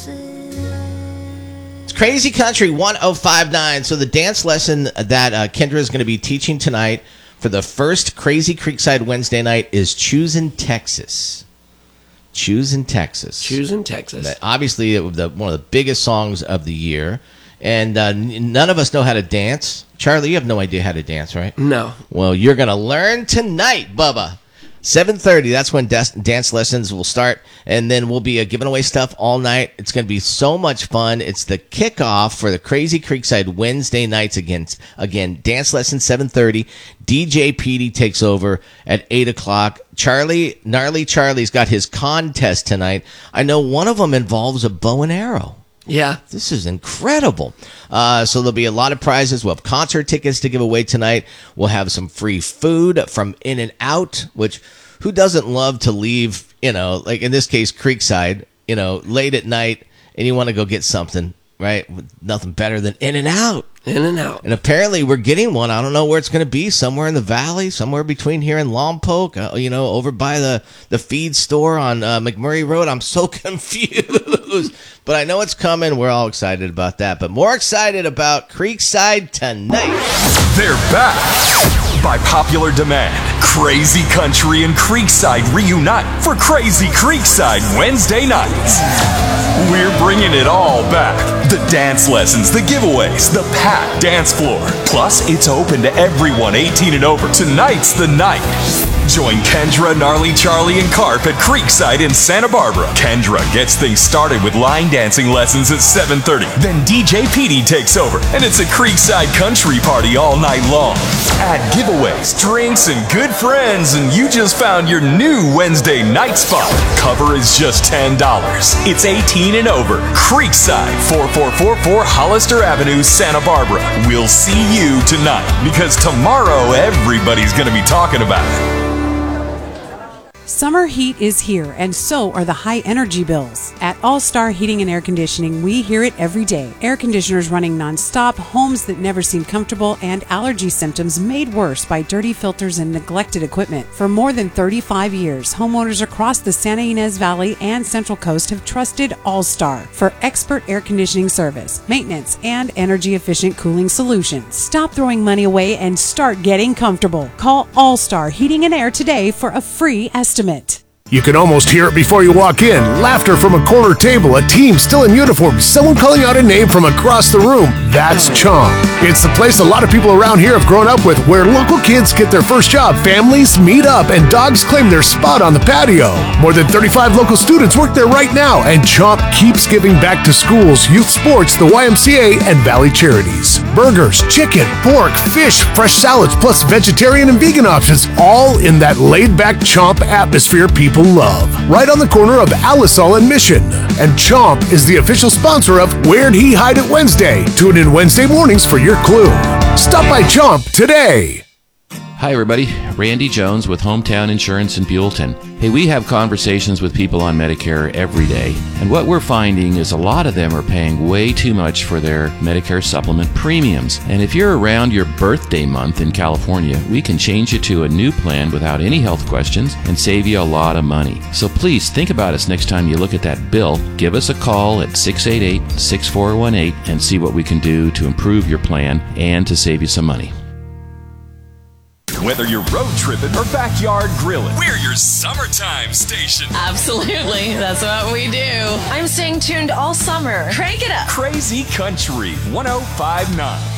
It's Crazy Country 1059. So the dance lesson that Kendra is going to be teaching tonight for the first Crazy Creekside Wednesday night is Choosing Texas. Choosing Texas. Choosing Texas. Obviously, one of the biggest songs of the year. And none of us know how to dance. Charlie, you have no idea how to dance, right? No. Well, you're going to learn tonight, Bubba. 7:30, that's when dance lessons will start, and then we'll be giving away stuff all night. It's going to be so much fun. It's the kickoff for the Crazy Creekside Wednesday nights again. Dance lesson 7:30. DJ Petey takes over at 8 o'clock. Gnarly Charlie's got his contest tonight. I know one of them involves a bow and arrow. Yeah. This is incredible. So there'll be a lot of prizes. We'll have concert tickets to give away tonight. We'll have some free food from In-N-Out, which who doesn't love to leave, like in this case, Creekside, late at night, and you want to go get something, right? Nothing better than In-N-Out. In-N-Out. And apparently we're getting one. I don't know where it's going to be, somewhere in the valley, somewhere between here and Lompoc, over by the feed store on McMurray Road. I'm so confused. But I know it's coming. We're all excited about that. But more excited about Creekside tonight. They're back. By popular demand, Crazy Country and Creekside reunite for Crazy Creekside Wednesday nights. We're bringing it all back. The dance lessons, the giveaways, the packed dance floor. Plus, it's open to everyone 18 and over. Tonight's the night. Join Kendra, Gnarly Charlie, and Carp at Creekside in Santa Barbara. Kendra gets things started with line dancing lessons at 7:30. Then DJ Petey takes over, and it's a Creekside country party all night long. Add giveaways, drinks, and good friends, and you just found your new Wednesday night spot. Cover is just $10. It's 18 and over. Creekside, 4444 Hollister Avenue, Santa Barbara. We'll see you tonight, because tomorrow everybody's going to be talking about it. Summer heat is here, and so are the high energy bills. At All Star Heating and Air Conditioning, we hear it every day. Air conditioners running nonstop, homes that never seem comfortable, and allergy symptoms made worse by dirty filters and neglected equipment. For more than 35 years, homeowners across the Santa Ynez Valley and Central Coast have trusted All Star for expert air conditioning service, maintenance, and energy-efficient cooling solutions. Stop throwing money away and start getting comfortable. Call All Star Heating and Air today for a free estimate. You can almost hear it before you walk in. Laughter from a corner table, a team still in uniform, someone calling out a name from across the room. That's Chomp. It's the place a lot of people around here have grown up with, where local kids get their first job, families meet up, and dogs claim their spot on the patio. More than 35 local students work there right now, and Chomp keeps giving back to schools, youth sports, the YMCA, and Valley Charities. Burgers, chicken, pork, fish, fresh salads, plus vegetarian and vegan options, all in that laid-back Chomp atmosphere people love. Right on the corner of Alisal and Mission. And Chomp is the official sponsor of Where'd He Hide It Wednesday. Tune in Wednesday mornings for your clue. Stop by Chomp today. Hi everybody, Randy Jones with Hometown Insurance in Buellton. Hey, we have conversations with people on Medicare every day, and what we're finding is a lot of them are paying way too much for their Medicare supplement premiums. And if you're around your birthday month in California, we can change you to a new plan without any health questions and save you a lot of money. So please think about us next time you look at that bill. Give us a call at 688-6418 and see what we can do to improve your plan and to save you some money. Whether you're road tripping or backyard grilling, we're your summertime station. Absolutely. That's what we do. I'm staying tuned all summer. Crank it up. Crazy Country 1059.